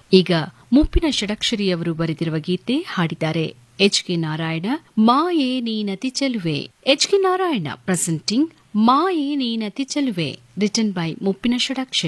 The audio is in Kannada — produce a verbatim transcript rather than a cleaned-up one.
ಈಗ ಮುಪ್ಪಿನ ಷಡಕ್ಷರಿಯವರು ಬರೆದಿರುವ ಗೀತೆ ಹಾಡಿದ್ದಾರೆ ಎಚ್ ಕೆ ನಾರಾಯಣ. ಮಾಯೇ ನೀನತಿ ಚೆಲುವೆ. ಎಚ್ ಕೆ ನಾರಾಯಣ ಪ್ರೆಸೆಂಟಿಂಗ್ ಮಾಯೇ ನೀನತಿ ಚೆಲುವೆ, ರಿಟನ್ ಬೈ ಮುಪ್ಪಿನ ಷಡಕ್ಷರಿ.